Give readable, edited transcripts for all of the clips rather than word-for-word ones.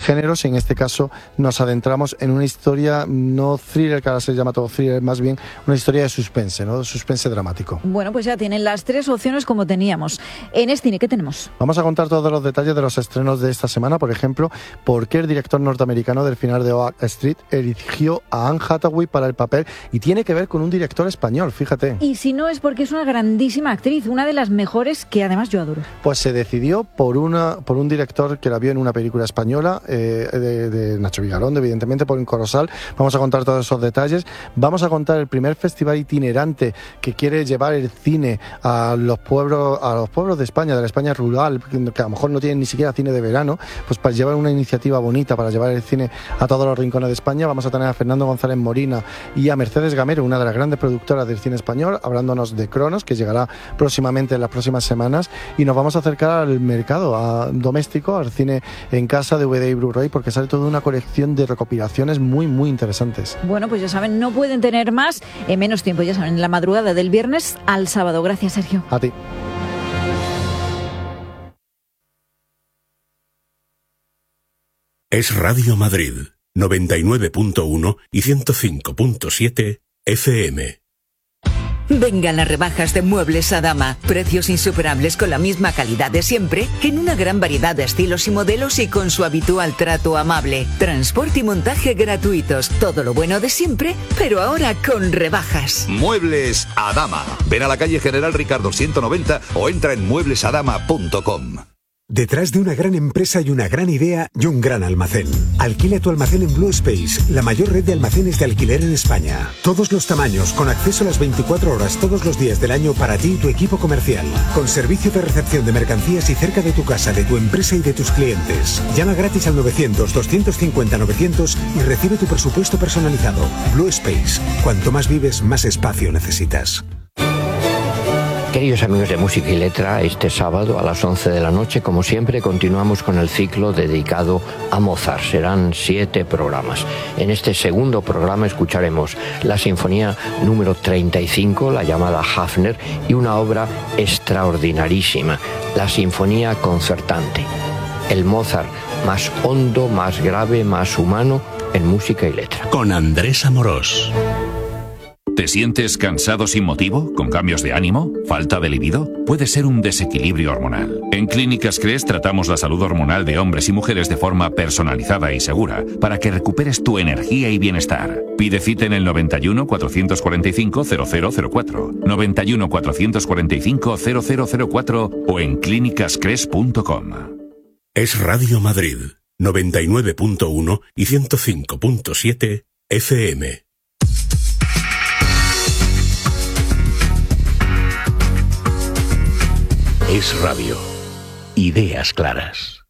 géneros, y en este caso nos adentramos en una historia no thriller, que ahora se llama todo thriller, más bien una historia de suspense, ¿no? Suspense dramático. Bueno, pues ya tienen las 3 opciones como teníamos. En Escine, ¿qué tenemos? Vamos a contar todos los detalles de los estrenos de esta semana. Por ejemplo, por qué el director norteamericano del final de Oak Street eligió a Anne Hathaway para el papel, y tiene que ver con un director español, fíjate. Y si no, es porque es una grandísima actriz, una de las mejores que además yo adoro. Pues se decidió por un director que la vio en una película española de Nacho Vigalondo, evidentemente, por un Corozal. Vamos a contar todos esos detalles. Vamos a contar el primer festival itinerante que quiere llevar el cine a los pueblos de España, de la España rural, que a lo mejor no tienen ni siquiera cine de verano, pues para llevar una iniciativa bonita para llevar el cine a todos los rincones de España. Vamos a tener a Fernando González Molina y a Mercedes Gamero, una de las grandes productoras del cine español, hablándonos de Cronos, que llegará próximamente en las próximas semanas, y nos vamos a acercar al mercado doméstico, al cine en casa, DVD y Blu-ray, porque sale toda una colección de recopilaciones muy, muy interesantes. Bueno, pues ya saben, no pueden tener más en menos tiempo, ya saben, en la madrugada del viernes al sábado. Gracias, Sergio. A ti. Es Radio Madrid, 99.1 y 105.7 FM. Vengan las rebajas de Muebles Adama. Precios insuperables con la misma calidad de siempre, en una gran variedad de estilos y modelos y con su habitual trato amable. Transporte y montaje gratuitos. Todo lo bueno de siempre, pero ahora con rebajas. Muebles Adama. Ven a la calle General Ricardo 190 o entra en mueblesadama.com. Detrás de una gran empresa y una gran idea y un gran almacén. Alquila tu almacén en Blue Space, la mayor red de almacenes de alquiler en España. Todos los tamaños, con acceso a las 24 horas todos los días del año para ti y tu equipo comercial. Con servicio de recepción de mercancías y cerca de tu casa, de tu empresa y de tus clientes. Llama gratis al 900-250-900 y recibe tu presupuesto personalizado. Blue Space. Cuanto más vives, más espacio necesitas. Queridos amigos de Música y Letra, este sábado a las 11 de la noche, como siempre, continuamos con el ciclo dedicado a Mozart. Serán 7 programas. En este segundo programa escucharemos la Sinfonía número 35, la llamada Hafner, y una obra extraordinarísima, la Sinfonía Concertante. El Mozart más hondo, más grave, más humano en Música y Letra. Con Andrés Amorós. ¿Te sientes cansado sin motivo? ¿Con cambios de ánimo? ¿Falta de libido? Puede ser un desequilibrio hormonal. En Clínicas Cres tratamos la salud hormonal de hombres y mujeres de forma personalizada y segura para que recuperes tu energía y bienestar. Pide cita en el 91 445 0004, 91 445 0004 o en clínicascres.com. Es Radio Madrid, 99.1 y 105.7 FM. Es Radio. Ideas claras.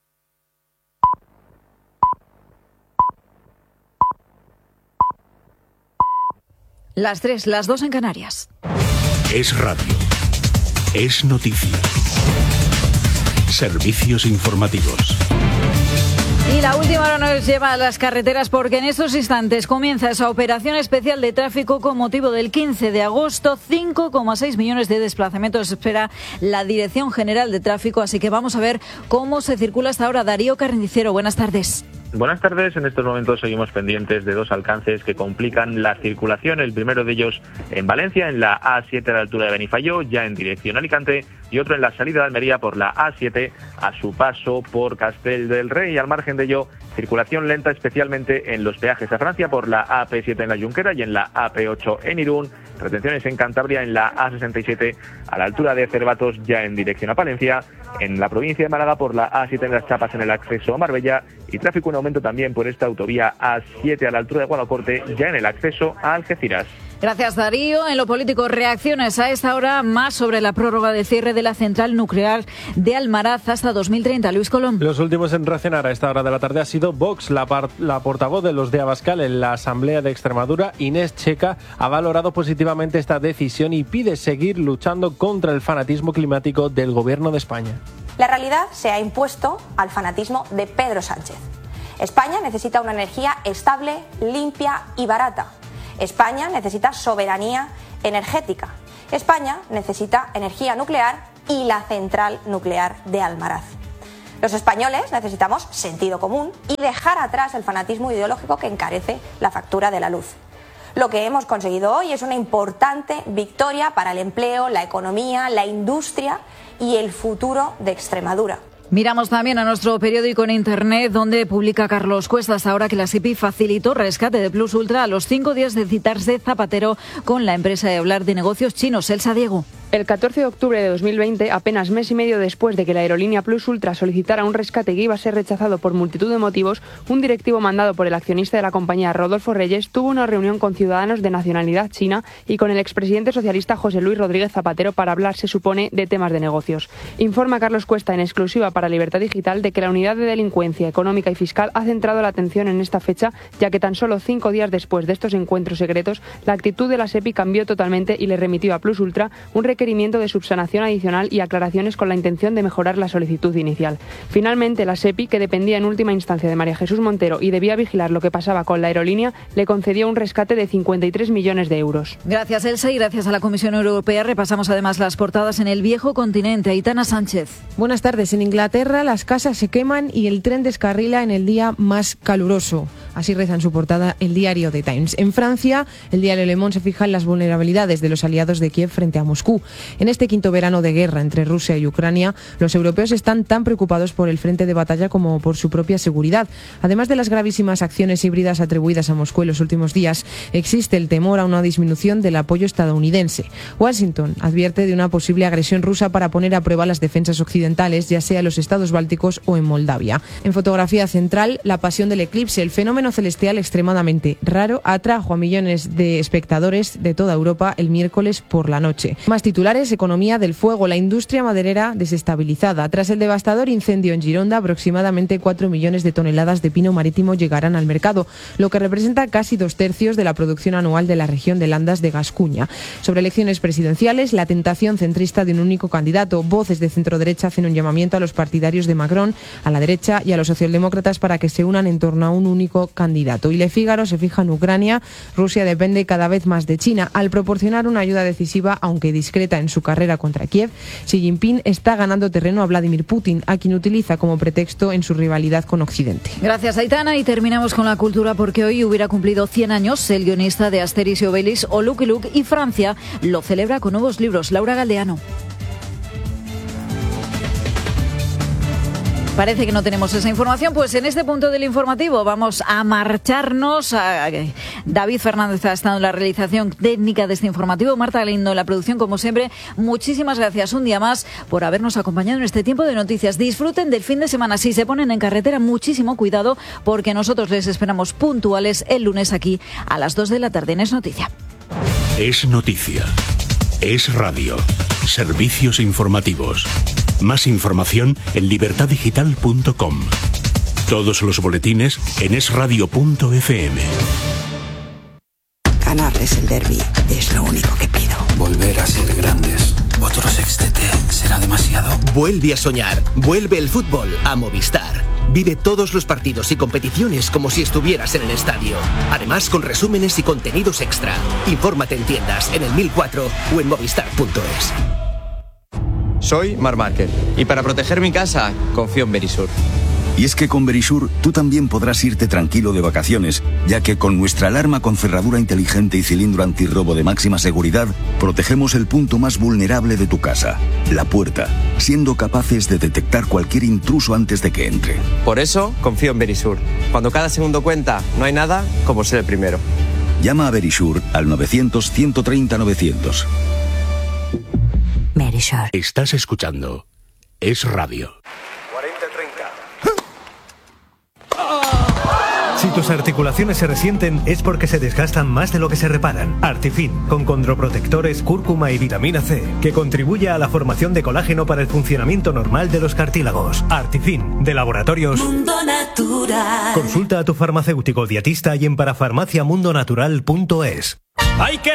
Las 3, las 2 en Canarias. Es Radio. Es noticia. Servicios informativos. Y la última hora nos lleva a las carreteras porque en estos instantes comienza esa operación especial de tráfico con motivo del 15 de agosto. 5,6 millones de desplazamientos espera la Dirección General de Tráfico, así que vamos a ver cómo se circula hasta ahora. Darío Carnicero, buenas tardes. Buenas tardes. En estos momentos seguimos pendientes de 2 alcances que complican la circulación. El primero de ellos en Valencia, en la A7 a la altura de Benifayó, ya en dirección a Alicante, y otro en la salida de Almería por la A7 a su paso por Castel del Rey. Y al margen de ello, circulación lenta especialmente en los peajes a Francia por la AP7 en la Junquera y en la AP8 en Irún. Retenciones en Cantabria en la A67 a la altura de Cervatos, ya en dirección a Palencia. En la provincia de Málaga por la A7 en las Chapas en el acceso a Marbella. Y tráfico en aumento también por esta autovía A7 a la altura de Guadacorte, ya en el acceso a Algeciras. Gracias, Darío. En lo político, reacciones a esta hora más sobre la prórroga de cierre de la central nuclear de Almaraz hasta 2030. Luis Colón. Los últimos en reaccionar a esta hora de la tarde ha sido Vox. La portavoz de los de Abascal en la Asamblea de Extremadura, Inés Checa, ha valorado positivamente esta decisión y pide seguir luchando contra el fanatismo climático del Gobierno de España. La realidad se ha impuesto al fanatismo de Pedro Sánchez. España necesita una energía estable, limpia y barata. España necesita soberanía energética. España necesita energía nuclear y la central nuclear de Almaraz. Los españoles necesitamos sentido común y dejar atrás el fanatismo ideológico que encarece la factura de la luz. Lo que hemos conseguido hoy es una importante victoria para el empleo, la economía, la industria y el futuro de Extremadura. Miramos también a nuestro periódico en Internet, donde publica Carlos Cuesta hasta ahora que la SEPI facilitó rescate de Plus Ultra a los 5 días de citarse Zapatero con la empresa de hablar de negocios chinos. Elsa Diego. El 14 de octubre de 2020, apenas mes y medio después de que la aerolínea Plus Ultra solicitara un rescate que iba a ser rechazado por multitud de motivos, un directivo mandado por el accionista de la compañía, Rodolfo Reyes, tuvo una reunión con ciudadanos de nacionalidad china y con el expresidente socialista José Luis Rodríguez Zapatero para hablar, se supone, de temas de negocios. Informa Carlos Cuesta en exclusiva para Libertad Digital de que la unidad de delincuencia económica y fiscal ha centrado la atención en esta fecha, ya que tan solo 5 días después de estos encuentros secretos, la actitud de la SEPI cambió totalmente y le remitió a Plus Ultra un requerimiento de subsanación adicional y aclaraciones con la intención de mejorar la solicitud inicial. Finalmente, la SEPI, que dependía en última instancia de María Jesús Montero y debía vigilar lo que pasaba con la aerolínea, le concedió un rescate de 53 millones de euros. Gracias, Elsa, y gracias a la Comisión Europea repasamos además las portadas en el viejo continente. Aitana Sánchez. Buenas tardes. En Inglaterra las casas se queman y el tren descarrila en el día más caluroso. Así reza en su portada el diario The Times. En Francia, el diario Le Monde se fija en las vulnerabilidades de los aliados de Kiev frente a Moscú. En este quinto verano de guerra entre Rusia y Ucrania, los europeos están tan preocupados por el frente de batalla como por su propia seguridad. Además de las gravísimas acciones híbridas atribuidas a Moscú en los últimos días, existe el temor a una disminución del apoyo estadounidense. Washington advierte de una posible agresión rusa para poner a prueba las defensas occidentales, ya sea en los estados bálticos o en Moldavia. En fotografía central, la pasión del eclipse, el fenómeno celestial extremadamente raro, atrajo a millones de espectadores de toda Europa el miércoles por la noche. Más titulares: economía del fuego, la industria maderera desestabilizada. Tras el devastador incendio en Gironda, aproximadamente 4 millones de toneladas de pino marítimo llegarán al mercado, lo que representa casi 2/3 de la producción anual de la región de Landas de Gascuña. Sobre elecciones presidenciales, la tentación centrista de un único candidato. Voces de centro-derecha hacen un llamamiento a los partidarios de Macron, a la derecha y a los socialdemócratas para que se unan en torno a un único candidato. Y Le Figaro se fija en Ucrania. Rusia depende cada vez más de China. Al proporcionar una ayuda decisiva, aunque discreta, en su carrera contra Kiev, Xi Jinping está ganando terreno a Vladimir Putin, a quien utiliza como pretexto en su rivalidad con Occidente. Gracias, Aitana, y terminamos con la cultura porque hoy hubiera cumplido 100 años el guionista de Asterix y Obelix o Lucky Luke, y Francia lo celebra con nuevos libros. Laura Galdeano. Parece que no tenemos esa información, pues en este punto del informativo vamos a marcharnos. David Fernández ha estado en la realización técnica de este informativo, Marta Galindo en la producción, como siempre. Muchísimas gracias un día más por habernos acompañado en este tiempo de noticias. Disfruten del fin de semana. Si se ponen en carretera, muchísimo cuidado, porque nosotros les esperamos puntuales el lunes aquí a las 2 de la tarde en Es Noticia. Es Noticia. Es Radio. Servicios informativos. Más información en libertaddigital.com. Todos los boletines en esradio.fm. Ganarles el derbi es lo único que pido. Volver a ser grandes. Otro sextete será demasiado. Vuelve a soñar. Vuelve el fútbol a Movistar. Vive todos los partidos y competiciones como si estuvieras en el estadio. Además, con resúmenes y contenidos extra. Infórmate en tiendas, en el 1004 o en movistar.es. Soy Marc Márquez y para proteger mi casa confío en Verisur. Y es que con Verisur tú también podrás irte tranquilo de vacaciones, ya que con nuestra alarma con cerradura inteligente y cilindro antirrobo de máxima seguridad, protegemos el punto más vulnerable de tu casa, la puerta, siendo capaces de detectar cualquier intruso antes de que entre. Por eso confío en Verisur. Cuando cada segundo cuenta, no hay nada como ser el primero. Llama a Verisur al 900-130-900. Verisur. Estás escuchando Es Radio. Si tus articulaciones se resienten es porque se desgastan más de lo que se reparan. Artifin, con condroprotectores, cúrcuma y vitamina C, que contribuye a la formación de colágeno para el funcionamiento normal de los cartílagos. Artifin, de Laboratorios Mundo Natural. Consulta a tu farmacéutico dietista y en parafarmaciamundonatural.es. Hay que